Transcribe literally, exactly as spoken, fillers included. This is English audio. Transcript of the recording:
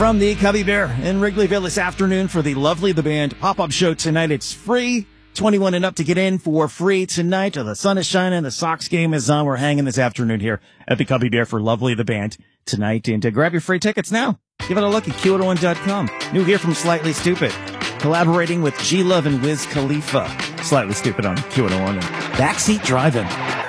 from the Cubby Bear in Wrigleyville this afternoon for the Lovely the Band pop-up show tonight. It's free. twenty-one and up to get in for free tonight. The sun is shining. The Sox game is on. We're hanging this afternoon here at the Cubby Bear for Lovely the Band tonight. And to grab your free tickets now, give it a look at Q one oh one dot com. New here from Slightly Stupid, collaborating with G Love and Wiz Khalifa. Slightly Stupid on Q one oh one and Backseat Driving.